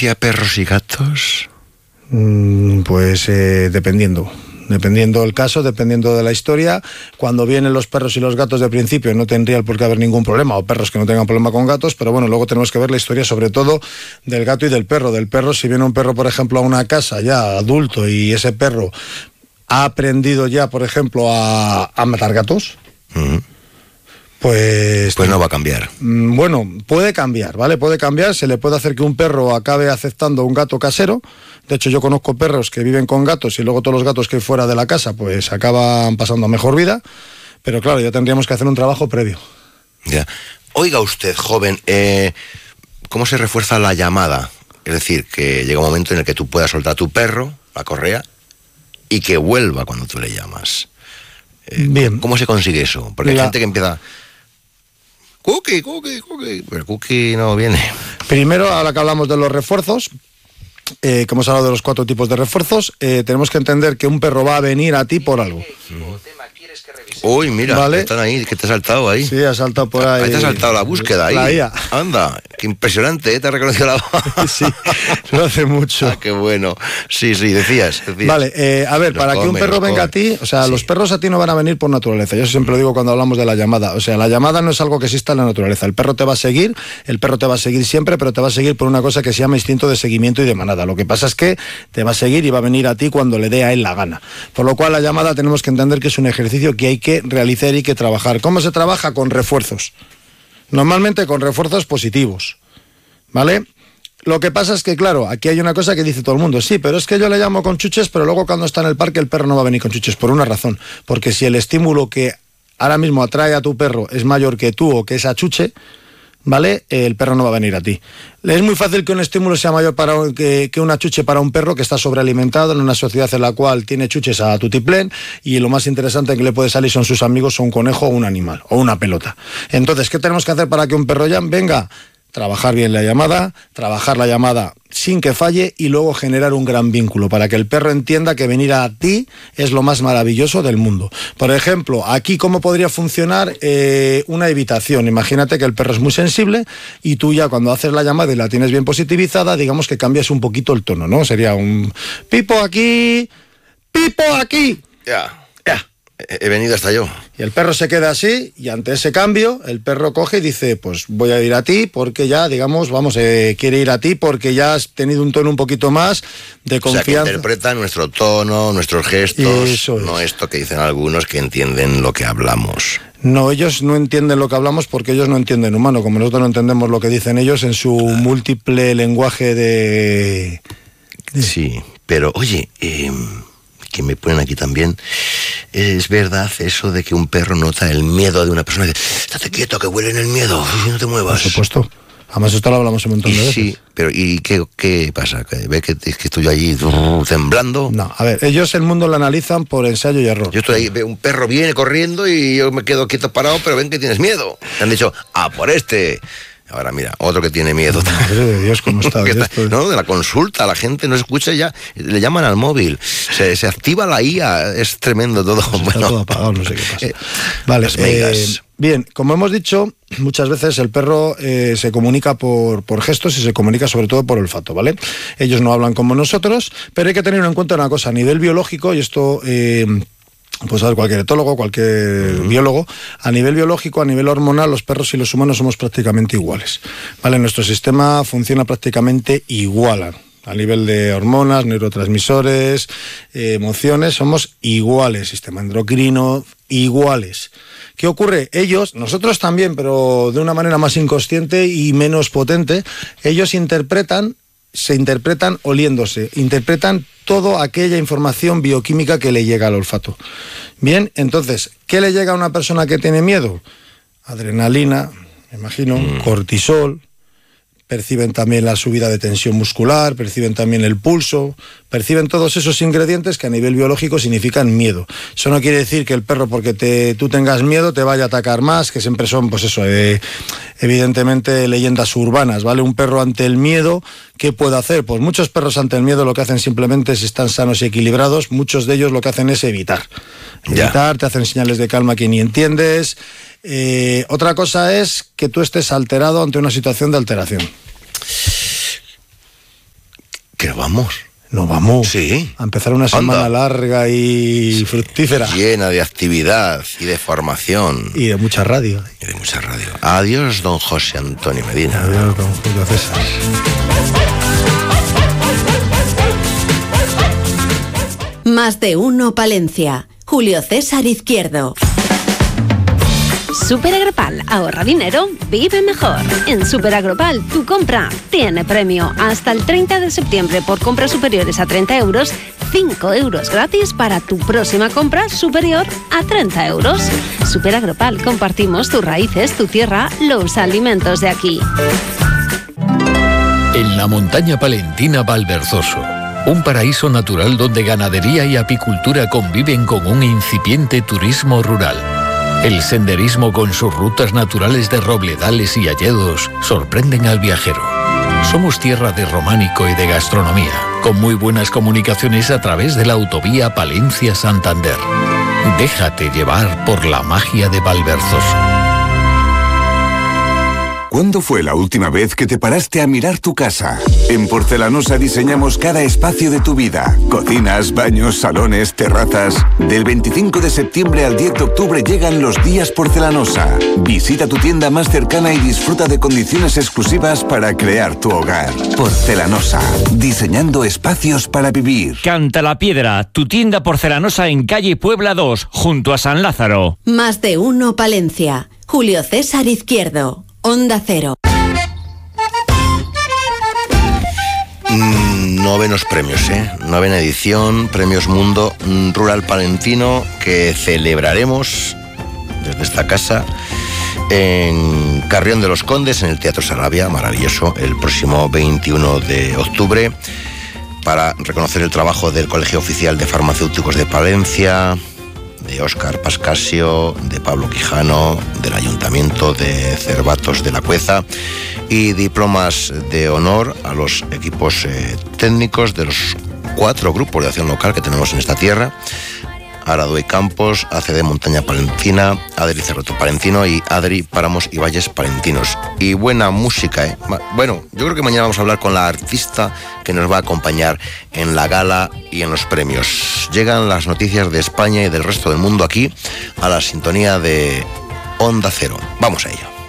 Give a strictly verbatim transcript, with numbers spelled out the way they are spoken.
diferencia perros y gatos? Mm, pues eh, dependiendo. Dependiendo del caso, dependiendo de la historia. Cuando vienen los perros y los gatos de principio no tendría por qué haber ningún problema, o perros que no tengan problema con gatos, pero bueno, luego tenemos que ver la historia sobre todo del gato y del perro. Del perro, si viene un perro, por ejemplo, a una casa ya adulto y ese perro ha aprendido ya, por ejemplo, a, a matar gatos, Uh-huh. pues... Pues no va a cambiar. Bueno, puede cambiar, ¿vale? Puede cambiar, se le puede hacer que un perro acabe aceptando un gato casero. De hecho, yo conozco perros que viven con gatos y luego todos los gatos que hay fuera de la casa pues acaban pasando mejor vida, pero claro, ya tendríamos que hacer un trabajo previo. Ya. Oiga usted, joven, eh, ¿cómo se refuerza la llamada? Es decir, que llega un momento en el que tú puedas soltar a tu perro, la correa, y que vuelva cuando tú le llamas. Eh, Bien. ¿Cómo se consigue eso? Porque La... hay gente que empieza... Cookie, cookie, cookie, pero Cookie no viene. Primero, ahora que hablamos de los refuerzos, eh, que hemos hablado de los cuatro tipos de refuerzos, eh, tenemos que entender que un perro va a venir a ti por algo. Mm. Uy, mira, ¿Vale? Están ahí, que te ha saltado ahí. Sí, ha saltado por ahí. Ahí te ha saltado la búsqueda ahí. La I A. Anda, qué impresionante, ¿eh? Te ha reconocido la voz. Sí, lo hace mucho. Ah, qué bueno. Sí, sí, decías. decías. Vale, eh, a ver, Los para come, que un perro los venga come. a ti, o sea, Sí. los perros a ti no van a venir por naturaleza. Yo siempre lo digo cuando hablamos de la llamada. O sea, la llamada no es algo que exista en la naturaleza. El perro te va a seguir, el perro te va a seguir siempre, pero te va a seguir por una cosa que se llama instinto de seguimiento y de manada. Lo que pasa es que te va a seguir y va a venir a ti cuando le dé a él la gana. Por lo cual, la llamada tenemos que entender que es un ejercicio que hay que realizar y que trabajar. ¿Cómo se trabaja? Con refuerzos. Normalmente con refuerzos positivos. ¿Vale? Lo que pasa es que, claro, aquí hay una cosa que dice todo el mundo. Sí, pero es que yo le llamo con chuches, pero luego cuando está en el parque el perro no va a venir con chuches. Por una razón. Porque si el estímulo que ahora mismo atrae a tu perro es mayor que tú o que esa chuche, ¿vale? El perro no va a venir a ti. Es muy fácil que un estímulo sea mayor para un, que, que una chuche para un perro que está sobrealimentado en una sociedad en la cual tiene chuches a tutiplén y lo más interesante que le puede salir son sus amigos o un conejo o un animal o una pelota. Entonces, ¿qué tenemos que hacer para que un perro ya venga? Trabajar bien la llamada, trabajar la llamada sin que falle y luego generar un gran vínculo para que el perro entienda que venir a ti es lo más maravilloso del mundo. Por ejemplo, aquí cómo podría funcionar eh, una evitación. Imagínate que el perro es muy sensible y tú ya cuando haces la llamada y la tienes bien positivizada, digamos que cambias un poquito el tono, ¿no? Sería un pipo aquí, pipo aquí. Ya. Ya. He venido hasta yo. Y el perro se queda así y ante ese cambio el perro coge y dice, pues voy a ir a ti porque ya, digamos, vamos, eh, quiere ir a ti porque ya has tenido un tono un poquito más de confianza. O sea, que interpreta nuestro tono, nuestros gestos, Eso es. no esto que dicen algunos que entienden lo que hablamos. No, ellos no entienden lo que hablamos porque ellos no entienden humano, como nosotros no entendemos lo que dicen ellos en su múltiple lenguaje de... Sí, pero oye, eh, que me ponen aquí también, es verdad eso de que un perro nota el miedo de una persona, que estate quieto, que huele en el miedo, y no te muevas. Por supuesto. Además esto lo hablamos un montón Y de veces. sí, pero ¿y qué, qué pasa? ¿Que ¿Ve que, que estoy allí uh, temblando? No, a ver, ellos el mundo lo analizan por ensayo y error. Yo estoy ahí, veo un perro viene corriendo y yo me quedo quieto parado, pero ven que tienes miedo. Te han dicho, ah, por este. Ahora mira, otro que tiene miedo. Madre de Dios, cómo está. está esto. no, de la consulta, la gente no escucha ya, le llaman al móvil, se, se activa la I A, es tremendo todo. Pues bueno, está todo apagado, no sé qué pasa. Eh, vale, las megas. eh, bien, como hemos dicho, muchas veces el perro eh, se comunica por, por gestos y se comunica sobre todo por olfato, ¿vale? Ellos no hablan como nosotros, pero hay que tener en cuenta una cosa, a nivel biológico, y esto... Eh, pues a ver, cualquier etólogo, cualquier uh-huh. biólogo, a nivel biológico, a nivel hormonal, los perros y los humanos somos prácticamente iguales, ¿vale? Nuestro sistema funciona prácticamente igual. A nivel de hormonas, neurotransmisores, eh, emociones, somos iguales. Sistema endocrino, iguales. ¿Qué ocurre? Ellos, nosotros también, pero de una manera más inconsciente y menos potente, ellos interpretan, se interpretan oliéndose, interpretan toda aquella información bioquímica que le llega al olfato. Bien, entonces, ¿qué le llega a una persona que tiene miedo? Adrenalina, me imagino, mm. cortisol, perciben también la subida de tensión muscular, perciben también el pulso, perciben todos esos ingredientes que a nivel biológico significan miedo. Eso no quiere decir que el perro, porque te, tú tengas miedo, te vaya a atacar más, que siempre son, pues eso, eh, evidentemente leyendas urbanas, ¿vale? Un perro ante el miedo, ¿qué puede hacer? Pues muchos perros ante el miedo lo que hacen simplemente, si están sanos y equilibrados, muchos de ellos lo que hacen es evitar. Ya. Evitar, te hacen señales de calma que ni entiendes. Eh, otra cosa es que tú estés alterado ante una situación de alteración. Que vamos. Nos vamos. Sí. A empezar una semana Anda. larga y sí, fructífera. Llena de actividad y de formación. Y de mucha radio. Y de mucha radio. Adiós, don José Antonio Medina. Adiós, don Julio César. Más de uno Palencia. Julio César Izquierdo. Superagropal, ahorra dinero, vive mejor. En Superagropal, tu compra tiene premio. Hasta el treinta de septiembre, por compras superiores a treinta euros, cinco euros gratis para tu próxima compra superior a treinta euros. Superagropal, compartimos tus raíces, tu tierra, los alimentos de aquí. En la montaña palentina Valverzoso, un paraíso natural donde ganadería y apicultura conviven con un incipiente turismo rural. El senderismo con sus rutas naturales de robledales y hayedos sorprenden al viajero. Somos tierra de románico y de gastronomía, con muy buenas comunicaciones a través de la autovía Palencia-Santander. Déjate llevar por la magia de Valverzoso. ¿Cuándo fue la última vez que te paraste a mirar tu casa? En Porcelanosa diseñamos cada espacio de tu vida. Cocinas, baños, salones, terrazas. Del veinticinco de septiembre al diez de octubre llegan los días Porcelanosa. Visita tu tienda más cercana y disfruta de condiciones exclusivas para crear tu hogar. Porcelanosa, diseñando espacios para vivir. Canta la Piedra, tu tienda porcelanosa en calle Puebla dos, junto a San Lázaro. Más de uno Palencia. Julio César Izquierdo. Onda Cero. Mm, novenos premios, ¿eh? Novena edición, Premios Mundo Rural Palentino, que celebraremos desde esta casa en Carrión de los Condes, en el Teatro Sarabia, maravilloso, el próximo veintiuno de octubre, para reconocer el trabajo del Colegio Oficial de Farmacéuticos de Palencia, de Óscar Pascasio, de Pablo Quijano, del Ayuntamiento de Cervatos de la Cueza, y diplomas de honor a los equipos eh, técnicos de los cuatro grupos de acción local que tenemos en esta tierra: Arado y Campos, A C D Montaña Palentina, Adri Cerrato Palentino y Adri Páramos y Valles Palentinos. Y buena música, ¿eh? Bueno, yo creo que mañana vamos a hablar con la artista que nos va a acompañar en la gala y en los premios. Llegan las noticias de España y del resto del mundo aquí a la sintonía de Onda Cero. Vamos a ello.